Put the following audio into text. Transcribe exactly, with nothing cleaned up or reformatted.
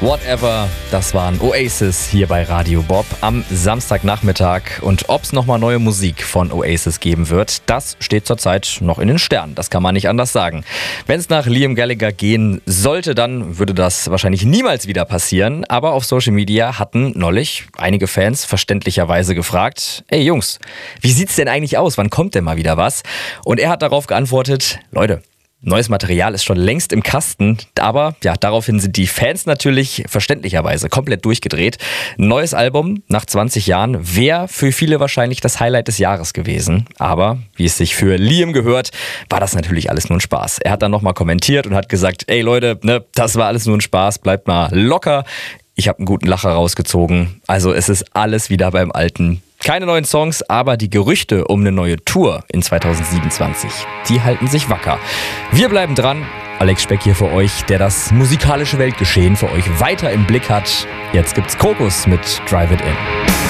Whatever, das waren Oasis hier bei Radio Bob am Samstagnachmittag. Und ob es nochmal neue Musik von Oasis geben wird, das steht zurzeit noch in den Sternen. Das kann man nicht anders sagen. Wenn es nach Liam Gallagher gehen sollte, dann würde das wahrscheinlich niemals wieder passieren. Aber auf Social Media hatten neulich einige Fans verständlicherweise gefragt, ey Jungs, wie sieht's denn eigentlich aus? Wann kommt denn mal wieder was? Und er hat darauf geantwortet, Leute, neues Material ist schon längst im Kasten, aber ja, daraufhin sind die Fans natürlich verständlicherweise komplett durchgedreht. Neues Album nach zwanzig Jahren wäre für viele wahrscheinlich das Highlight des Jahres gewesen. Aber wie es sich für Liam gehört, war das natürlich alles nur ein Spaß. Er hat dann nochmal kommentiert und hat gesagt, ey Leute, ne, das war alles nur ein Spaß, bleibt mal locker. Ich habe einen guten Lacher rausgezogen. Also es ist alles wieder beim Alten. Keine neuen Songs, aber die Gerüchte um eine neue Tour in zwanzig siebenundzwanzig, die halten sich wacker. Wir bleiben dran. Alex Speck hier für euch, der das musikalische Weltgeschehen für euch weiter im Blick hat. Jetzt gibt's Krokus mit Drive It In.